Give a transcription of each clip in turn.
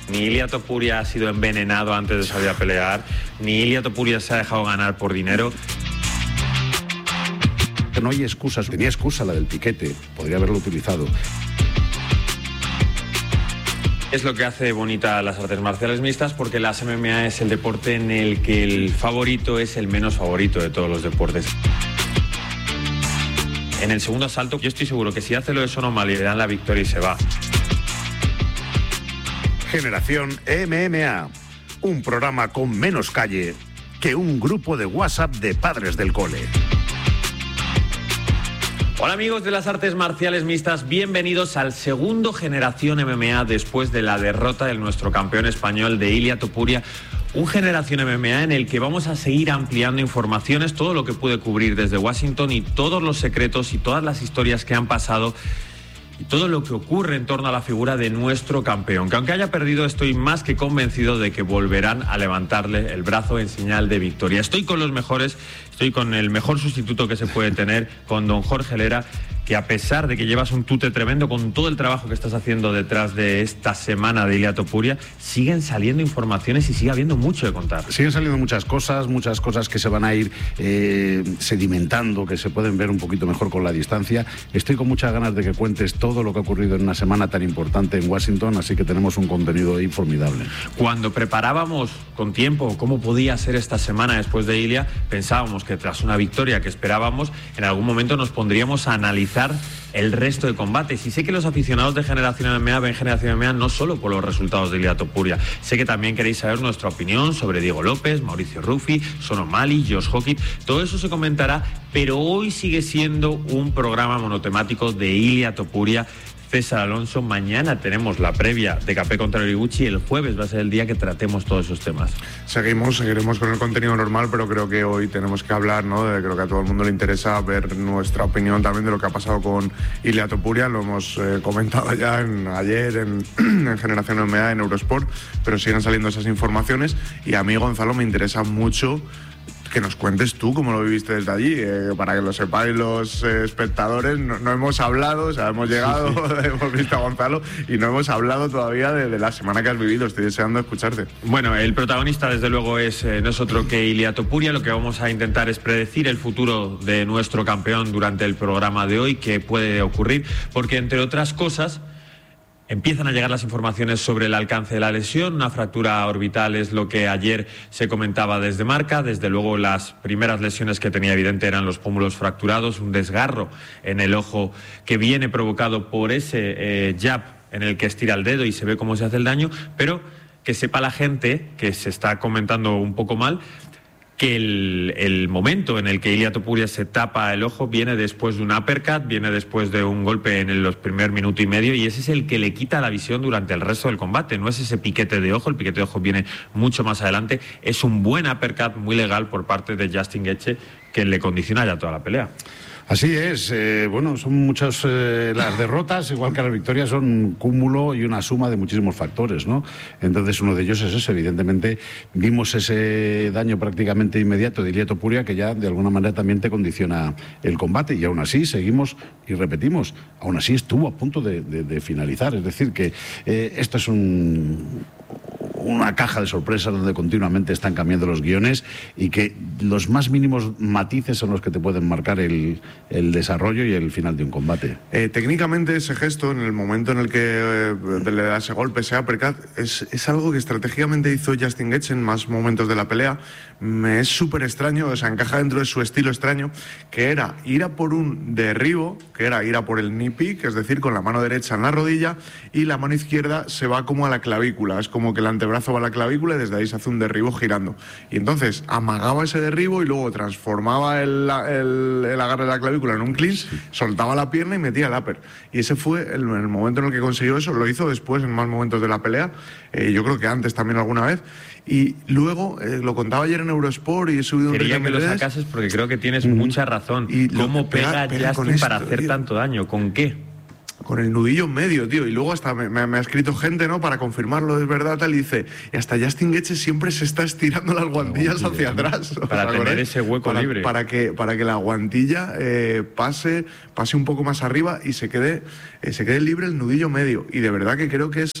Ni Ilia Topuria ha sido envenenado antes de salir a pelear, ni Ilia Topuria se ha dejado ganar por dinero. No hay excusas, tenía excusa la del piquete, podría haberlo utilizado. Es lo que hace bonita las artes marciales mixtas, porque las MMA es el deporte en el que el favorito es el menos favorito de todos los deportes. En el segundo asalto, yo estoy seguro que si hace lo de Sean O'Malley le dan la victoria y se va. Generación MMA, un programa con menos calle que un grupo de WhatsApp de padres del cole. Hola amigos de las artes marciales mixtas, bienvenidos al segundo Generación MMA después de la derrota de nuestro campeón español de Ilia Topuria. Un Generación MMA en el que vamos a seguir ampliando informaciones, todo lo que pude cubrir desde Washington y todos los secretos y todas las historias que han pasado y todo lo que ocurre en torno a la figura de nuestro campeón, que aunque haya perdido estoy más que convencido de que volverán a levantarle el brazo en señal de victoria. Estoy con los mejores, estoy con el mejor sustituto que se puede tener, con don Jorge Lera, que a pesar de que llevas un tute tremendo con todo el trabajo que estás haciendo detrás de esta semana de Ilia Topuria, siguen saliendo informaciones y sigue habiendo mucho de contar. Siguen saliendo muchas cosas que se van a ir sedimentando, que se pueden ver un poquito mejor con la distancia. Estoy con muchas ganas de que cuentes todo lo que ha ocurrido en una semana tan importante en Washington, así que tenemos un contenido ahí formidable. Cuando preparábamos con tiempo cómo podía ser esta semana después de Ilia, pensábamos que tras una victoria que esperábamos, en algún momento nos pondríamos a analizar el resto de combates. Y sé que los aficionados de Generación MMA ven Generación MMA no solo por los resultados de Ilia Topuria. Sé que también queréis saber nuestra opinión sobre Diego López, Mauricio Ruffi, Sean O'Malley, Josh Hockett. Todo eso se comentará, pero hoy sigue siendo un programa monotemático de Ilia Topuria. César Alonso, mañana tenemos la previa de Capé contra Horiguchi, el jueves va a ser el día que tratemos todos esos temas. Seguiremos con el contenido normal, pero creo que hoy tenemos que hablar, ¿no? Creo que a todo el mundo le interesa ver nuestra opinión también de lo que ha pasado con Ilia Topuria. Lo hemos comentado ya ayer en Generación MMA, en Eurosport, pero siguen saliendo esas informaciones y a mí, Gonzalo, me interesa mucho que nos cuentes tú cómo lo viviste desde allí, para que lo sepáis los espectadores. No hemos hablado, o sea, hemos llegado, hemos visto a Gonzalo y no hemos hablado todavía de la semana que has vivido. Estoy deseando escucharte. Bueno, el protagonista desde luego no es otro que Ilia Topuria. Lo que vamos a intentar es predecir el futuro de nuestro campeón durante el programa de hoy, qué puede ocurrir, porque entre otras cosas empiezan a llegar las informaciones sobre el alcance de la lesión. Una fractura orbital es lo que ayer se comentaba desde Marca. Desde luego las primeras lesiones que tenía evidente eran los pómulos fracturados, un desgarro en el ojo que viene provocado por ese jab en el que estira el dedo y se ve cómo se hace el daño, pero que sepa la gente, que se está comentando un poco mal, que el momento en el que Ilia Topuria se tapa el ojo viene después de un uppercut, viene después de un golpe en los primer minuto y medio, y ese es el que le quita la visión durante el resto del combate. No es ese piquete de ojo, el piquete de ojo viene mucho más adelante. Es un buen uppercut muy legal por parte de Justin Gaethje que le condiciona ya toda la pelea. Así es, bueno, son muchas las derrotas, igual que las victorias, son un cúmulo y una suma de muchísimos factores, ¿no? Entonces uno de ellos es ese, evidentemente vimos ese daño prácticamente inmediato de Ilia Topuria que ya de alguna manera también te condiciona el combate, y aún así seguimos y repetimos, aún así estuvo a punto de finalizar, es decir que esto es una caja de sorpresas donde continuamente están cambiando los guiones y que los más mínimos matices son los que te pueden marcar el desarrollo y el final de un combate. Técnicamente ese gesto, en el momento en el que le da ese golpe, ese uppercut, es algo que estratégicamente hizo Justin Gaethje en más momentos de la pelea. Me es súper extraño, o sea, encaja dentro de su estilo extraño, que era ir a por un derribo, que era ir a por el knee pick, es decir, con la mano derecha en la rodilla y la mano izquierda se va como a la clavícula, es como que el antebrazo va a la clavícula y desde ahí se hace un derribo girando. Y entonces amagaba ese derribo y luego transformaba el agarre de la clavícula en un clinch, soltaba la pierna y metía el upper. Y ese fue el momento en el que consiguió eso. Lo hizo después en más momentos de la pelea, yo creo que antes también alguna vez. Y luego, lo contaba ayer en Eurosport y he subido un Quería que lo sacases porque creo que tienes mucha razón. ¿Y cómo pega Justin para hacer tanto daño? ¿Con qué? Con el nudillo en medio, tío. Y luego hasta me ha escrito gente, ¿no?, para confirmarlo, es verdad, tal, y dice, y hasta Justin Gaethje siempre se está estirando las guantillas hacia atrás. Para tener ese hueco libre. Para que la guantilla pase un poco más arriba y se quede libre el nudillo medio. Y de verdad que creo que es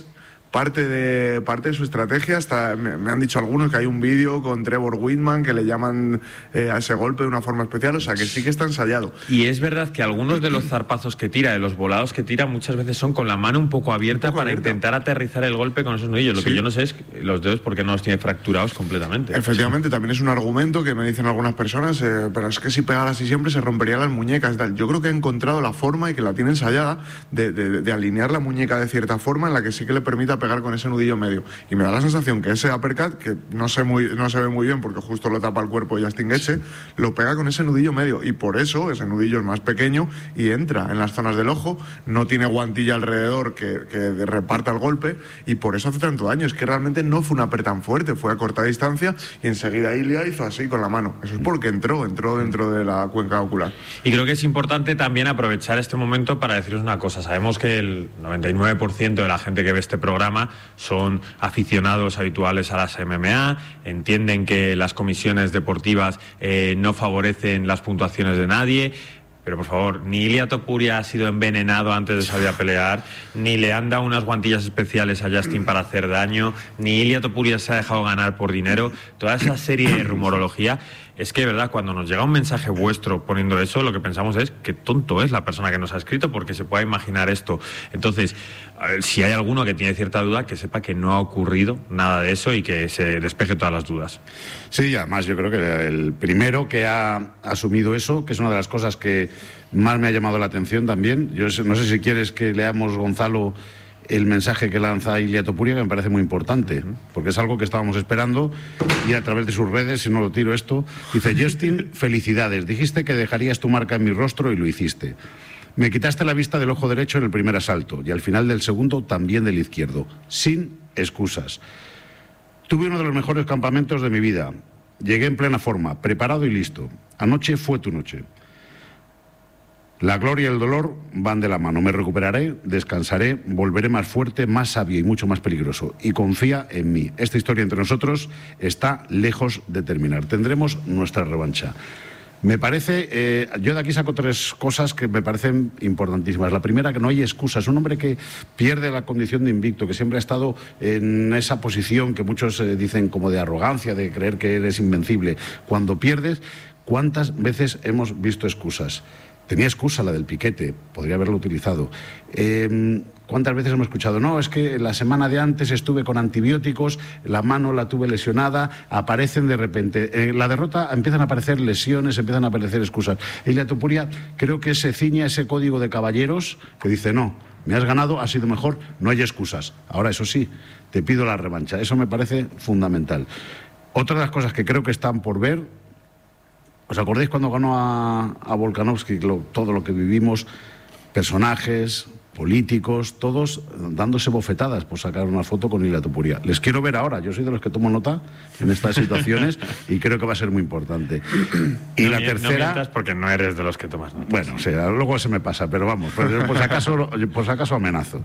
parte de su estrategia. Hasta me han dicho algunos que hay un vídeo con Trevor Whitman que le llaman a ese golpe de una forma especial, o sea que sí que está ensayado. Y es verdad que algunos de los zarpazos que tira, de los volados que tira, muchas veces son con la mano un poco abierta para intentar aterrizar el golpe con esos nudillos. Lo que yo no sé es los dedos porque no los tiene fracturados completamente. Efectivamente, también es un argumento que me dicen algunas personas, pero es que si pegara así siempre se romperían las muñecas y tal. Yo creo que ha encontrado la forma y que la tiene ensayada de alinear la muñeca de cierta forma en la que sí que le permita pegar con ese nudillo medio. Y me da la sensación que ese uppercut, que no se ve muy bien porque justo lo tapa el cuerpo de Justin Gaethje, lo pega con ese nudillo medio. Y por eso ese nudillo es más pequeño y entra en las zonas del ojo, no tiene guantilla alrededor que reparta el golpe, y por eso hace tanto daño. Es que realmente no fue un uppercut tan fuerte, fue a corta distancia y enseguida Ilia hizo así con la mano. Eso es porque entró dentro de la cuenca ocular. Y creo que es importante también aprovechar este momento para deciros una cosa. Sabemos que el 99% de la gente que ve este programa son aficionados habituales a las MMA, entienden que las comisiones deportivas no favorecen las puntuaciones de nadie. Pero por favor, ni Ilia Topuria ha sido envenenado antes de salir a pelear, ni le han dado unas guantillas especiales a Justin para hacer daño, ni Ilia Topuria se ha dejado ganar por dinero. Toda esa serie de rumorología, es que, verdad, cuando nos llega un mensaje vuestro poniendo eso, lo que pensamos es que tonto es la persona que nos ha escrito porque se pueda imaginar esto. Entonces, si hay alguno que tiene cierta duda, que sepa que no ha ocurrido nada de eso y que se despeje todas las dudas. Sí, además yo creo que el primero que ha asumido eso, que es una de las cosas que más me ha llamado la atención también. Yo no sé si quieres que leamos, Gonzalo, el mensaje que lanza Ilia Topuria, que me parece muy importante, porque es algo que estábamos esperando, y a través de sus redes, si no lo tiro esto, dice: Justin, felicidades, dijiste que dejarías tu marca en mi rostro y lo hiciste. Me quitaste la vista del ojo derecho en el primer asalto y al final del segundo también del izquierdo, sin excusas. Tuve uno de los mejores campamentos de mi vida, llegué en plena forma, preparado y listo. Anoche fue tu noche. La gloria y el dolor van de la mano. Me recuperaré, descansaré, volveré más fuerte, más sabio y mucho más peligroso. Y confía en mí. Esta historia entre nosotros está lejos de terminar. Tendremos nuestra revancha. Me parece, yo de aquí saco tres cosas que me parecen importantísimas. La primera, que no hay excusas. Un hombre que pierde la condición de invicto, que siempre ha estado en esa posición que muchos dicen como de arrogancia, de creer que eres invencible. Cuando pierdes, ¿cuántas veces hemos visto excusas? Tenía excusa la del piquete, podría haberlo utilizado. ¿Cuántas veces hemos escuchado? No, es que la semana de antes estuve con antibióticos, la mano la tuve lesionada, aparecen de repente. La derrota empiezan a aparecer lesiones, empiezan a aparecer excusas. Ilia Topuria creo que se ciña ese código de caballeros que dice: no, me has ganado, has sido mejor, no hay excusas. Ahora, eso sí, te pido la revancha. Eso me parece fundamental. Otra de las cosas que creo que están por ver... ¿Os acordáis cuando ganó a Volkanovski? Todo lo que vivimos, personajes, políticos, todos dándose bofetadas por sacar una foto con Ilia Topuria. Les quiero ver ahora, yo soy de los que tomo nota en estas situaciones y creo que va a ser muy importante. Y no, la tercera... No mientas porque no eres de los que tomas nota. Bueno, o sea, luego se me pasa, pero vamos, por si acaso amenazo.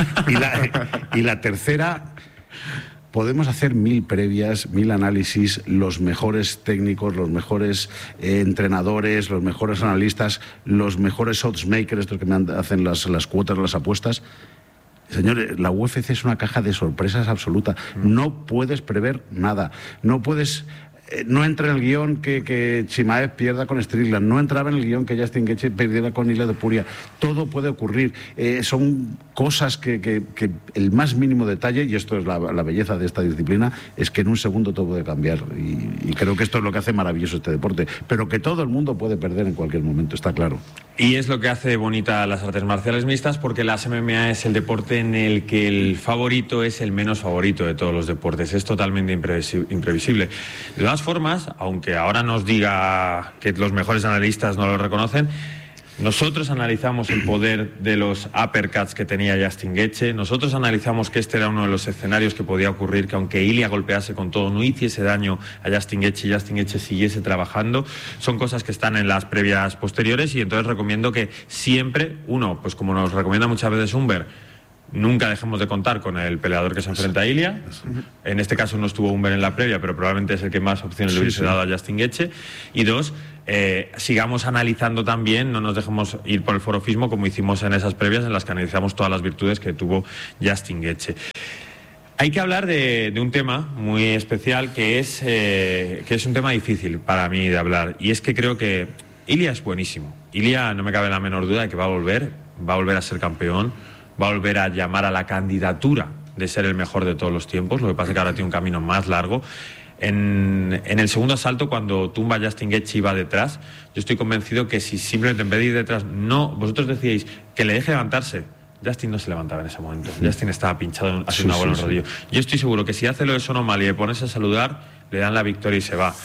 Y la tercera... Podemos hacer 1000 previas, 1000 análisis, los mejores técnicos, los mejores entrenadores, los mejores analistas, los mejores oddsmakers, estos que hacen las cuotas, las apuestas. Señores, la UFC es una caja de sorpresas absoluta. No puedes prever nada. No puedes... No entra en el guión que Chimaev pierda con Strickland, no entraba en el guión que Justin Gaethje perdiera con Ilia Topuria. Todo puede ocurrir. Son cosas que el más mínimo detalle, y esto es la belleza de esta disciplina, es que en un segundo todo puede cambiar. Y creo que esto es lo que hace maravilloso este deporte. Pero que todo el mundo puede perder en cualquier momento, está claro. Y es lo que hace bonita las artes marciales mixtas, porque las MMA es el deporte en el que el favorito es el menos favorito de todos los deportes. Es totalmente imprevisible. De todas formas, aunque ahora nos diga que los mejores analistas no lo reconocen, nosotros analizamos el poder de los uppercuts que tenía Justin Gaethje. Nosotros analizamos que este era uno de los escenarios que podía ocurrir, que aunque Ilia golpease con todo, no hiciese daño a Justin Gaethje y Justin Gaethje siguiese trabajando. Son cosas que están en las previas posteriores, y entonces recomiendo que siempre, pues como nos recomienda muchas veces Humber, nunca dejemos de contar con el peleador que se enfrenta a Ilia. En este caso no estuvo Humber en la previa, pero probablemente es el que más opciones le hubiese dado a Justin Gaethje. Y dos, sigamos analizando también, no nos dejemos ir por el forofismo como hicimos en esas previas en las que analizamos todas las virtudes que tuvo Justin Gaethje. Hay que hablar de un tema muy especial que es un tema difícil para mí de hablar, y es que creo que Ilia es buenísimo. Ilia, no me cabe la menor duda de que va a volver a ser campeón, va a volver a llamar a la candidatura de ser el mejor de todos los tiempos. Lo que pasa es que ahora tiene un camino más largo. En el segundo asalto, cuando tumba a Justin Gaethje y va detrás, yo estoy convencido que si simplemente en vez de ir detrás, vosotros decíais que le deje levantarse, Justin no se levantaba en ese momento. Justin estaba pinchado haciendo una bola en el rodillo. Yo estoy seguro que si hace lo de Sonomal y le pones a saludar, le dan la victoria y se va.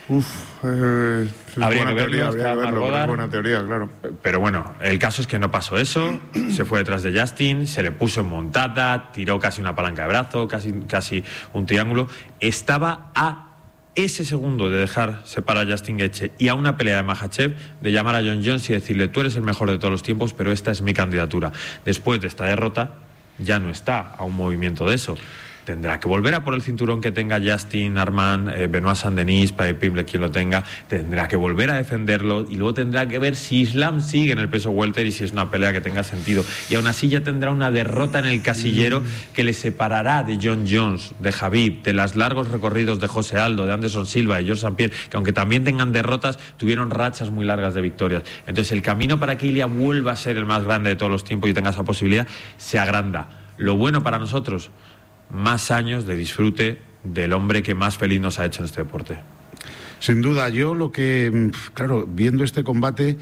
Habría que verlo, buena teoría, claro. Pero bueno, el caso es que no pasó eso. Se fue detrás de Justin, se le puso en montada, tiró casi una palanca de brazo, casi un triángulo. Estaba a ese segundo de dejar separar a Justin Gaethje y a una pelea de Makhachev, de llamar a Jon Jones y decirle: tú eres el mejor de todos los tiempos, pero esta es mi candidatura. Después de esta derrota, ya no está a un movimiento de eso. Tendrá que volver a por el cinturón que tenga Justin, Armand, Benoit Saint-Denis, Paddy Pimblett, quien lo tenga. Tendrá que volver a defenderlo y luego tendrá que ver si Islam sigue en el peso welter y si es una pelea que tenga sentido. Y aún así ya tendrá una derrota en el casillero que le separará de Jon Jones, de Khabib, de los largos recorridos de José Aldo, de Anderson Silva, de George St. Pierre, que aunque también tengan derrotas, tuvieron rachas muy largas de victorias. Entonces el camino para que Ilia vuelva a ser el más grande de todos los tiempos y tenga esa posibilidad se agranda. Lo bueno para nosotros: más años de disfrute del hombre que más feliz nos ha hecho en este deporte. Sin duda, yo lo que, claro, viendo este combate,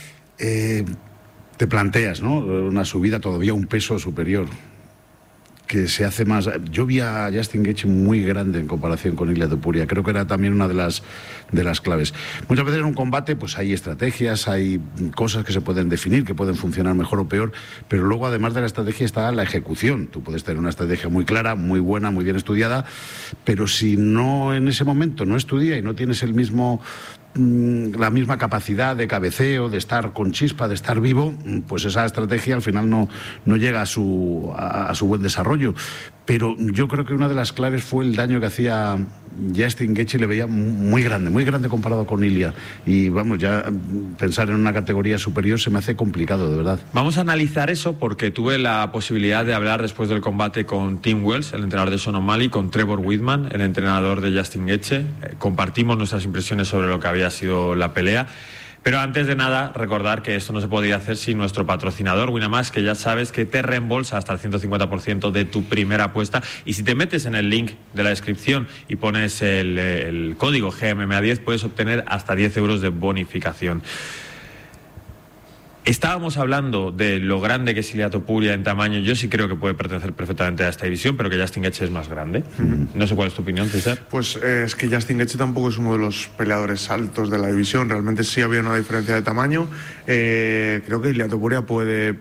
te planteas, ¿no? Una subida todavía un peso superior, que se hace más. Yo vi a Justin Gaethje muy grande en comparación con Ilia Topuria. Creo que era también una de las claves. Muchas veces en un combate pues hay estrategias, hay cosas que se pueden definir, que pueden funcionar mejor o peor, pero luego además de la estrategia está la ejecución. Tú puedes tener una estrategia muy clara, muy buena, muy bien estudiada, pero si no en ese momento no estudia y no tienes la misma capacidad de cabeceo, de estar con chispa, de estar vivo, pues esa estrategia al final no llega a su buen desarrollo. Pero yo creo que una de las claves fue el daño que hacía Justin Gaethje. Le veía muy grande comparado con Ilia. Y vamos, ya pensar en una categoría superior se me hace complicado, de verdad. Vamos a analizar eso porque tuve la posibilidad de hablar después del combate con Tim Wells, el entrenador de Sean O'Malley, con Trevor Whitman, el entrenador de Justin Gaethje. Compartimos nuestras impresiones sobre lo que había sido la pelea. Pero antes de nada, recordar que esto no se podría hacer sin nuestro patrocinador, Winamax, que ya sabes que te reembolsa hasta el 150% de tu primera apuesta. Y si te metes en el link de la descripción y pones el código GMMA10, puedes obtener hasta 10 euros de bonificación. Estábamos hablando de lo grande que es Ilia Topuria en tamaño. Yo sí creo que puede pertenecer perfectamente a esta división, pero que Justin Gaethje es más grande. No sé cuál es tu opinión, César. Pues es que Justin Gaethje tampoco es uno de los peleadores altos de la división. Realmente sí había una diferencia de tamaño. Creo que Ilia Topuria puede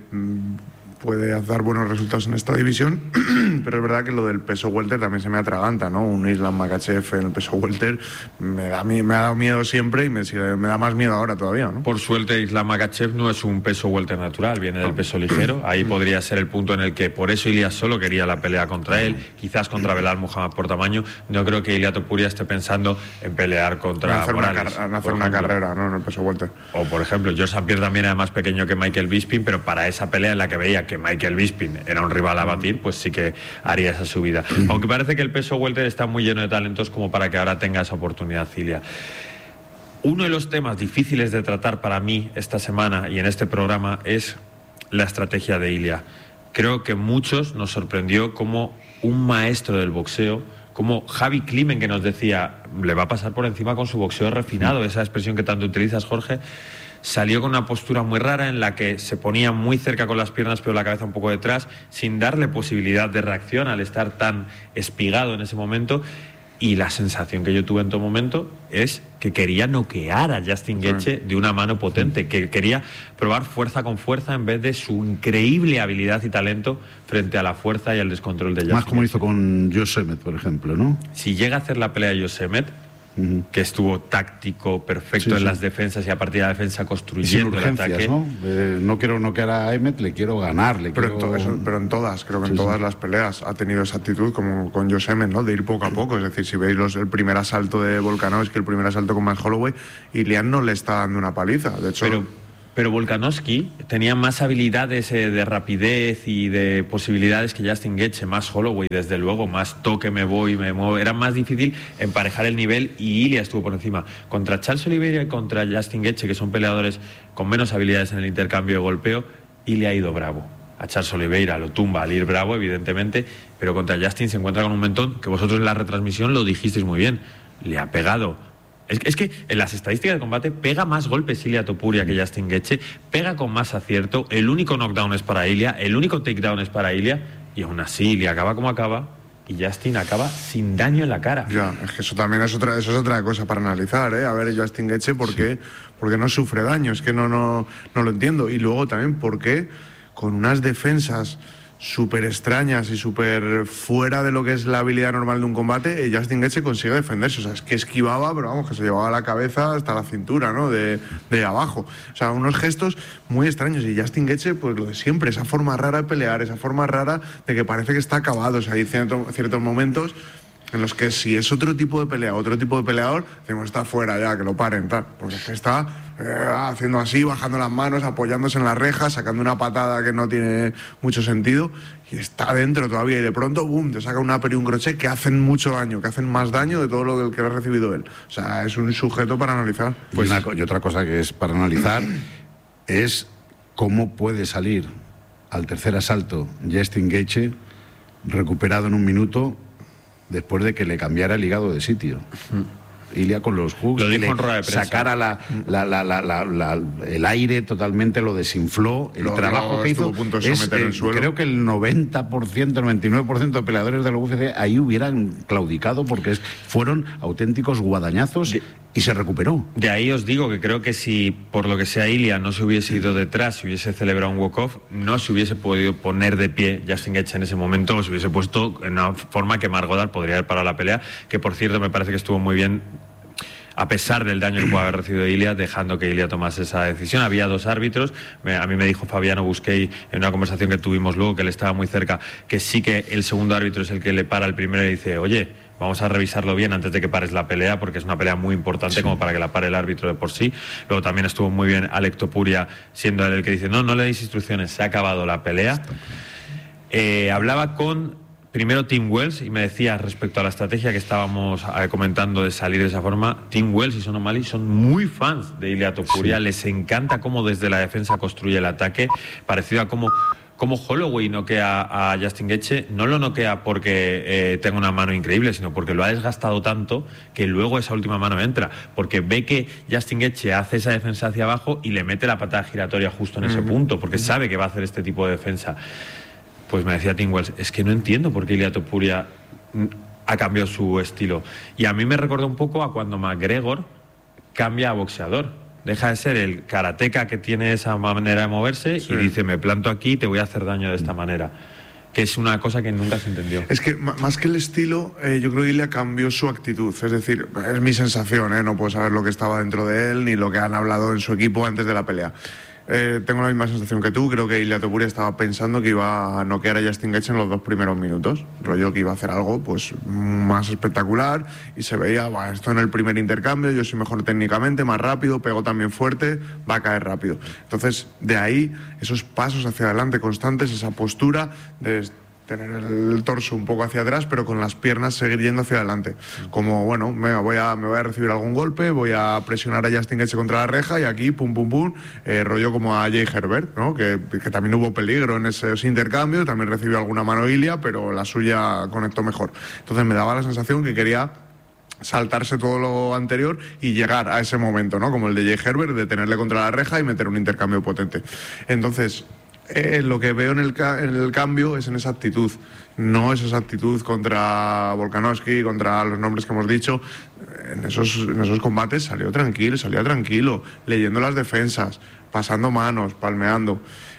dar buenos resultados en esta división, pero es verdad que lo del peso welter también se me atraganta, ¿no? Un Islam Makhachev en el peso welter me ha dado miedo siempre y me da más miedo ahora todavía, ¿no? Por suerte, Islam Makhachev no es un peso welter natural, viene del peso ligero. Ahí podría ser el punto en el que por eso Ilia solo quería la pelea contra él, quizás contra Belal Muhammad por tamaño. No creo que Ilia Topuria esté pensando en pelear contra Morales. Hacer una carrera, ¿no? En el peso welter. O por ejemplo, George St. Pierre también era más pequeño que Michael Bisping, pero para esa pelea en la que veía que Michael Bisping era un rival a batir, pues sí que haría esa subida. Aunque parece que el peso welter está muy lleno de talentos como para que ahora tenga esa oportunidad Ilia. Uno de los temas difíciles de tratar para mí esta semana y en este programa es la estrategia de Ilia. Creo que muchos nos sorprendió como un maestro del boxeo, como Javi Klimen, que nos decía, le va a pasar por encima con su boxeo refinado, esa expresión que tanto utilizas, Jorge, salió con una postura muy rara en la que se ponía muy cerca con las piernas pero la cabeza un poco detrás, sin darle posibilidad de reacción al estar tan espigado en ese momento. Y la sensación que yo tuve en todo momento es que quería noquear a Justin Gaethje de una mano potente, que quería probar fuerza con fuerza en vez de su increíble habilidad y talento frente a la fuerza y al descontrol de Justin. Más como hizo con Josh Emmett, por ejemplo, ¿no? Si llega a hacer la pelea de Josh Emmett, que estuvo táctico, perfecto en las defensas y a partir de la defensa construyendo el ataque. No quiero noquear a Emmett, le quiero ganar. Pero en todas, creo que en todas las peleas ha tenido esa actitud, como con Josh Emmett, ¿no? De ir poco a poco. Es decir, si veis el primer asalto de Volkanovski, el primer asalto con Max Holloway, Ilia no le está dando una paliza. De hecho, pero Volkanovski tenía más habilidades de rapidez y de posibilidades que Justin Gaethje, más Holloway, desde luego, más toque, me muevo. Era más difícil emparejar el nivel y Ilia estuvo por encima. Contra Charles Oliveira y contra Justin Gaethje, que son peleadores con menos habilidades en el intercambio de golpeo, Ilia ha ido bravo. A Charles Oliveira lo tumba al ir bravo, evidentemente, pero contra Justin se encuentra con un mentón que vosotros en la retransmisión lo dijisteis muy bien. Le ha pegado. Es que en las estadísticas de combate pega más golpes Ilia Topuria que Justin Gaethje, pega con más acierto, el único knockdown es para Ilia, el único takedown es para Ilia, y aún así Ilia acaba como acaba y Justin acaba sin daño en la cara. Ya, es que eso también es otra cosa para analizar, ¿eh? A ver, Justin Gaethje, ¿por qué no sufre daño? Es que no lo entiendo. Y luego también, ¿por qué con unas defensas súper extrañas y súper fuera de lo que es la habilidad normal de un combate, Justin Gaethje consigue defenderse? O sea, es que esquivaba, pero vamos, que se llevaba la cabeza hasta la cintura, ¿no? De abajo. O sea, unos gestos muy extraños. Y Justin Gaethje, pues lo de siempre, esa forma rara de pelear, esa forma rara de que parece que está acabado. O sea, hay ciertos momentos en los que si es otro tipo de pelea, otro tipo de peleador, decimos, está fuera ya, que lo paren, tal. Porque es que está haciendo así, bajando las manos, apoyándose en la reja, sacando una patada que no tiene mucho sentido, y está dentro todavía, y de pronto, boom, te saca un upper y un crochet que hacen mucho daño, que hacen más daño de todo lo que ha recibido él. O sea, es un sujeto para analizar. Pues y otra cosa que es para analizar es cómo puede salir al tercer asalto Justin Gaethje recuperado en un minuto después de que le cambiara el hígado de sitio. Ilia con los hooks, lo dijo que en rueda de prensa. sacara el aire totalmente, lo desinfló. El trabajo que hizo es, creo que el 90%, el 99% de peleadores de la UFC ahí hubieran claudicado, porque fueron auténticos guadañazos y se recuperó. De ahí os digo que creo que si por lo que sea Ilia no se hubiese ido detrás, si hubiese celebrado un walk-off, no se hubiese podido poner de pie Justin Gaethje en ese momento, o se hubiese puesto en una forma que Mark Goddard podría haber parado la pelea, que por cierto me parece que estuvo muy bien, a pesar del daño que puede haber recibido Ilia, dejando que Ilia tomase esa decisión. Había dos árbitros, a mí me dijo Fabiano Busquei en una conversación que tuvimos luego, que él estaba muy cerca, que sí que el segundo árbitro es el que le para al primero y dice, oye, vamos a revisarlo bien antes de que pares la pelea, porque es una pelea muy importante como para que la pare el árbitro de por sí. Luego también estuvo muy bien Alec Topuria, siendo él el que dice, no le deis instrucciones, se ha acabado la pelea. Hablaba con primero Tim Wells y me decía respecto a la estrategia que estábamos comentando de salir de esa forma, Tim Wells y Sean O'Malley son muy fans de Ilia Topuria, les encanta cómo desde la defensa construye el ataque, parecido a cómo Holloway noquea a Justin Gaethje. No lo noquea porque tenga una mano increíble, sino porque lo ha desgastado tanto que luego esa última mano entra, porque ve que Justin Gaethje hace esa defensa hacia abajo y le mete la patada giratoria justo en ese punto, porque sabe que va a hacer este tipo de defensa. Pues me decía Tim Wells, es que no entiendo por qué Ilia Topuria ha cambiado su estilo. Y a mí me recordó un poco a cuando McGregor cambia a boxeador. Deja de ser el karateca que tiene esa manera de moverse y dice, me planto aquí y te voy a hacer daño de esta manera. Que es una cosa que nunca se entendió. Es que más que el estilo, yo creo que Ilia cambió su actitud. Es decir, es mi sensación, no puedo saber lo que estaba dentro de él ni lo que han hablado en su equipo antes de la pelea. Tengo la misma sensación que tú. Creo que Ilia Topuria estaba pensando que iba a noquear a Justin Gaethje en los 2 primeros minutos. Rollo que iba a hacer algo pues más espectacular y se veía, esto en el primer intercambio, yo soy mejor técnicamente, más rápido, pego también fuerte, va a caer rápido. Entonces, de ahí, esos pasos hacia adelante constantes, esa postura de tener el torso un poco hacia atrás, pero con las piernas seguir yendo hacia adelante. Como, me voy a recibir algún golpe, voy a presionar a Justin Gaethje contra la reja y aquí, pum, pum, pum, rollo como a Jay Herbert, ¿no? Que también hubo peligro en esos intercambios, también recibió alguna mano Ilia, pero la suya conectó mejor. Entonces me daba la sensación que quería saltarse todo lo anterior y llegar a ese momento, ¿no? Como el de Jay Herbert, de tenerle contra la reja y meter un intercambio potente. Entonces, lo que veo en el cambio es en esa actitud. No es esa actitud contra Volkanovski, contra los nombres que hemos dicho. En esos combates salía tranquilo, leyendo las defensas, pasando manos, palmeando.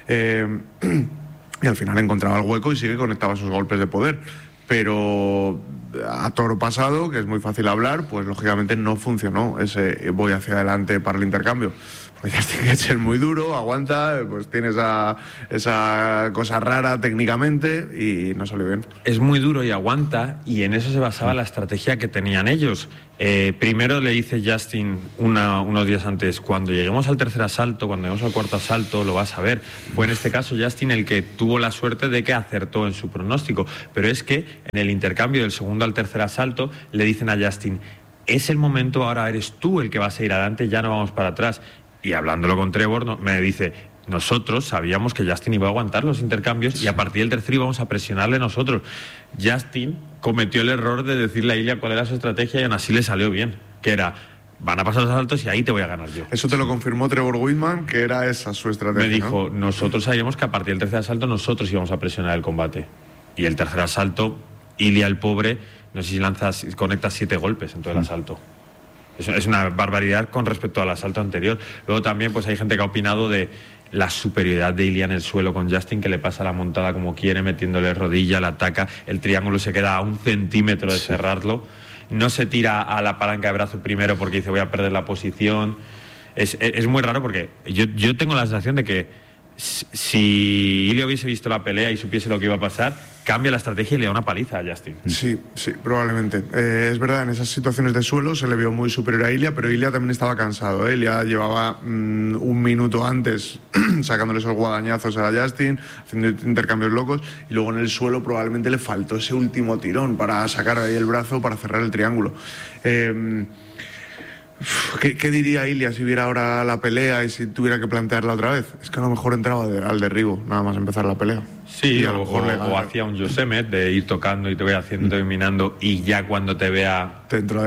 Y al final encontraba el hueco y sí que conectaba sus golpes de poder. Pero a toro pasado, que es muy fácil hablar, pues lógicamente no funcionó ese voy hacia adelante para el intercambio. Pues Justin Gaethje es muy duro, aguanta, pues tiene esa cosa rara técnicamente y no salió bien. Es muy duro y aguanta, y en eso se basaba la estrategia que tenían ellos. Primero le dice Justin unos días antes, cuando lleguemos al tercer asalto, cuando lleguemos al cuarto asalto, lo vas a ver. Fue en este caso Justin el que tuvo la suerte de que acertó en su pronóstico, pero es que en el intercambio del segundo al tercer asalto le dicen a Justin, es el momento, ahora eres tú el que vas a ir adelante, ya no vamos para atrás. Y hablándolo con Trevor, me dice, nosotros sabíamos que Justin iba a aguantar los intercambios y a partir del tercero íbamos a presionarle nosotros. Justin cometió el error de decirle a Ilia cuál era su estrategia y aún así le salió bien, que era, van a pasar los asaltos y ahí te voy a ganar yo. Eso te lo confirmó Trevor Whitman, que era esa su estrategia. Me dijo, ¿no? Nosotros sabíamos que a partir del tercer asalto nosotros íbamos a presionar el combate. Y el tercer asalto, Ilia el pobre, no sé si conecta 7 golpes en todo el asalto. Es una barbaridad con respecto al asalto anterior. Luego también pues hay gente que ha opinado de la superioridad de Ilia en el suelo con Justin, que le pasa la montada como quiere, metiéndole rodilla, la ataca, el triángulo se queda a 1 centímetro de cerrarlo, no se tira a la palanca de brazo primero porque dice voy a perder la posición. Es muy raro porque yo tengo la sensación de que si Ilia hubiese visto la pelea y supiese lo que iba a pasar, cambia la estrategia y le da una paliza a Justin. Sí, probablemente. Es verdad, en esas situaciones de suelo se le vio muy superior a Ilia, pero Ilia también estaba cansado. Ilia llevaba 1 minuto antes sacándole esos guadañazos a Justin, haciendo intercambios locos, y luego en el suelo probablemente le faltó ese último tirón para sacar ahí el brazo para cerrar el triángulo. ¿Qué diría Ilia si viera ahora la pelea y si tuviera que plantearla otra vez? Es que a lo mejor entraba al derribo, nada más empezar la pelea. Sí, o hacía un Yosemite de ir tocando y te voy haciendo, te voy minando, y ya cuando te vea... Te entro a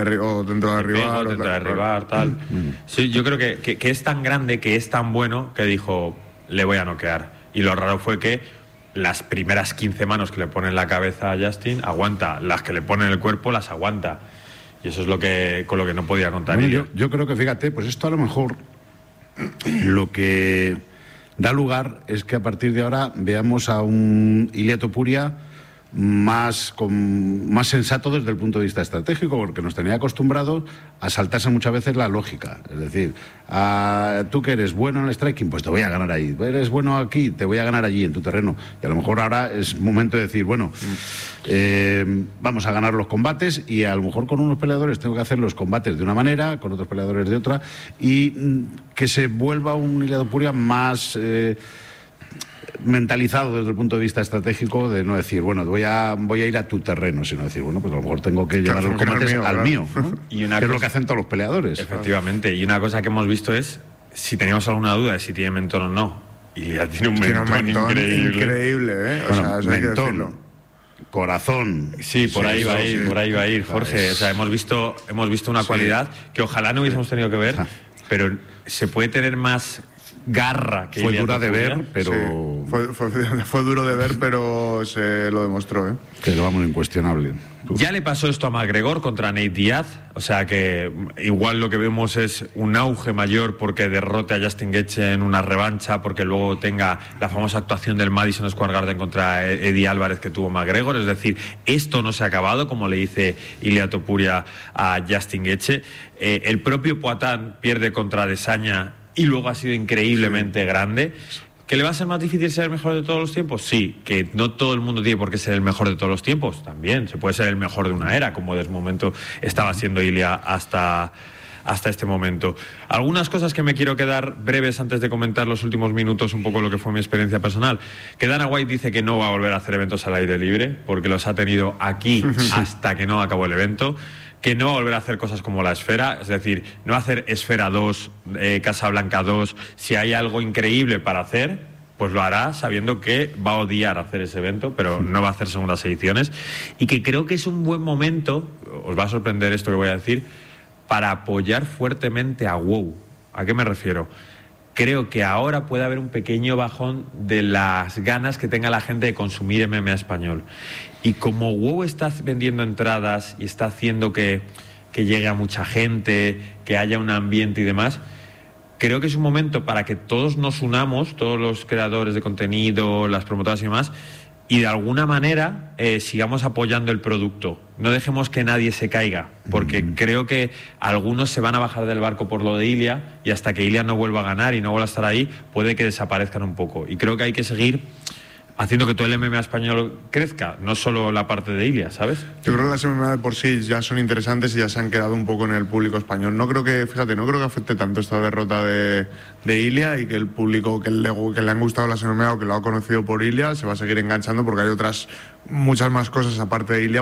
derribar, tal. Sí, yo creo que es tan grande, que es tan bueno, que dijo, le voy a noquear. Y lo raro fue que las primeras 15 manos que le ponen la cabeza a Justin, aguanta. Las que le ponen el cuerpo, las aguanta. Y eso es con lo que no podía contar. Bueno, yo creo que, fíjate, pues esto a lo mejor lo que da lugar es que a partir de ahora veamos a un Ilia Topuria más sensato desde el punto de vista estratégico, porque nos tenía acostumbrados a saltarse muchas veces la lógica. Es decir, tú que eres bueno en el striking, pues te voy a ganar ahí. Eres bueno aquí, te voy a ganar allí, en tu terreno. Y a lo mejor ahora es momento de decir, bueno, vamos a ganar los combates, y a lo mejor con unos peleadores tengo que hacer los combates de una manera, con otros peleadores de otra, y que se vuelva un Ilia Topuria más... mentalizado desde el punto de vista estratégico, de no decir, bueno, voy a ir a tu terreno, sino decir, bueno, pues a lo mejor tengo que llevar los combates al mío, ¿no? Y que es lo que hacen todos los peleadores. Efectivamente, y una cosa que hemos visto es, si teníamos alguna duda de si tiene mentón o no, y ya tiene un mentón increíble, ¿eh? O bueno, sea, mentón, corazón. Sí, por ahí va a ir, Jorge. O sea, hemos visto una cualidad que ojalá no hubiésemos tenido que ver, pero se puede tener más garra que fue dura de ver, pero sí, fue duro de ver, pero se lo demostró, ¿eh? Pero vamos, incuestionable. Ya le pasó esto a McGregor contra Nate Diaz, o sea que igual lo que vemos es un auge mayor porque derrote a Justin Gaethje en una revancha, porque luego tenga la famosa actuación del Madison Square Garden contra Eddie Álvarez que tuvo McGregor. Es decir, esto no se ha acabado, como le dice Ilia Topuria a Justin Gaethje. El propio Poatan pierde contra Adesanya y luego ha sido increíblemente grande. ¿Que le va a ser más difícil ser el mejor de todos los tiempos? Sí. ¿Que no todo el mundo tiene por qué ser el mejor de todos los tiempos? También. Se puede ser el mejor de una era, como de momento estaba siendo Ilia hasta este momento. Algunas cosas que me quiero quedar breves antes de comentar los últimos minutos, un poco lo que fue mi experiencia personal. Que Dana White dice que no va a volver a hacer eventos al aire libre, porque los ha tenido aquí hasta que no acabó el evento. Que no va a volver a hacer cosas como la Esfera, es decir, no va a hacer Esfera 2, Casablanca 2. Si hay algo increíble para hacer, pues lo hará sabiendo que va a odiar hacer ese evento, pero no va a hacer segundas ediciones. Y que creo que es un buen momento, os va a sorprender esto que voy a decir, para apoyar fuertemente a WOW. ¿A qué me refiero? Creo que ahora puede haber un pequeño bajón de las ganas que tenga la gente de consumir MMA español. Y como WOW está vendiendo entradas y está haciendo que llegue a mucha gente, que haya un ambiente y demás, creo que es un momento para que todos nos unamos, todos los creadores de contenido, las promotoras y demás, y de alguna manera sigamos apoyando el producto. No dejemos que nadie se caiga, porque creo que algunos se van a bajar del barco por lo de Ilia, y hasta que Ilia no vuelva a ganar y no vuelva a estar ahí, puede que desaparezcan un poco. Y creo que hay que seguir haciendo que todo el MMA español crezca, no solo la parte de Ilia, ¿sabes? Yo creo que las MMA de por sí ya son interesantes y ya se han quedado un poco en el público español. No creo que, fíjate, no creo que afecte tanto esta derrota de Ilia, y que el público que le han gustado las MMA o que lo ha conocido por Ilia se va a seguir enganchando, porque hay muchas más cosas aparte de Ilia